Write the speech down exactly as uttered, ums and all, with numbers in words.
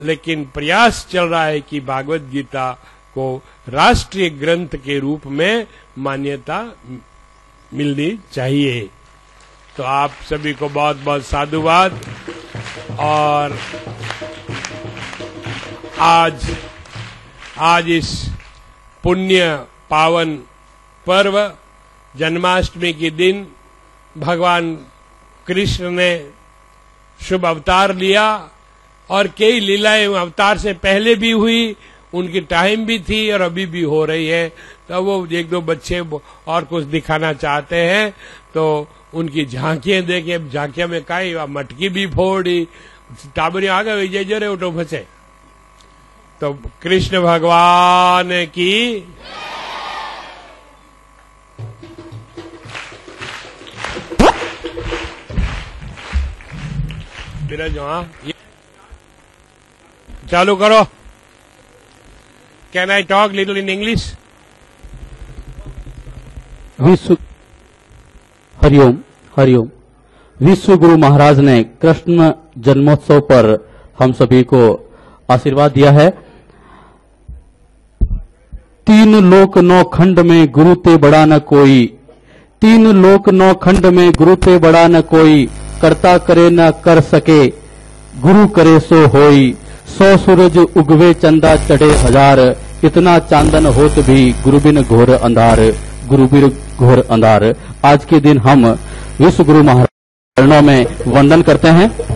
लेकिन प्रयास चल रहा है कि भागवत गीता को राष्ट्रीय ग्रंथ के रूप में मान्यता मिलनी चाहिए। तो आप सभी को बहुत बहुत साधुवाद। और आज आज इस पुण्य पावन पर्व जन्माष्टमी के दिन भगवान कृष्ण ने शुभ अवतार लिया और कई लीलाएं अवतार से पहले भी हुई, उनकी टाइम भी थी और अभी भी हो रही है। तो वो एक दो बच्चे और कुछ दिखाना चाहते हैं तो उनकी झांकियां देखे। झांकियां में काई मटकी भी फोड़ी, टाबरी आ गए जय जय रे उठो फंसे। तो कृष्ण भगवान की हाँ चालू करो। Can I talk little in English? विश्व हरिओम हरिओम। विश्व गुरु महाराज ने कृष्ण जन्मोत्सव पर हम सभी को आशीर्वाद दिया है। तीन लोक नौ खंड में गुरु ते बड़ा न कोई, तीन लोक नौ खंड में गुरु ते बड़ा न कोई, करता करे न कर सके गुरु करे सो होई, सौ सूरज उगवे चंदा चढ़े हजार, इतना चांदन होत भी गुरु बिन घोर अंधार, गुरु बिन घोर अंधार। आज के दिन हम विश्व गुरु महाराज चरणों में वंदन करते हैं।